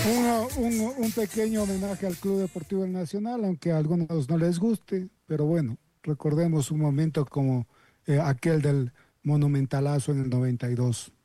Un pequeño homenaje al Club Deportivo El Nacional, aunque a algunos no les guste, pero bueno, recordemos un momento como aquel del monumentalazo en el 92.